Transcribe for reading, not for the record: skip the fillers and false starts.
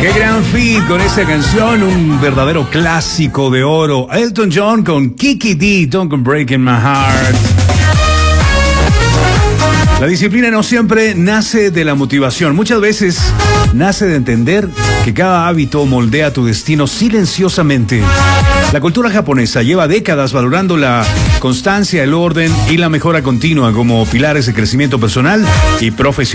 Qué gran feat con esta canción, un verdadero clásico de oro. Elton John con Kiki D, Don't Come Breaking My Heart. La disciplina no siempre nace de la motivación, muchas veces nace de entender que cada hábito moldea tu destino silenciosamente. La cultura japonesa lleva décadas valorando la constancia, el orden y la mejora continua como pilares de crecimiento personal y profesional.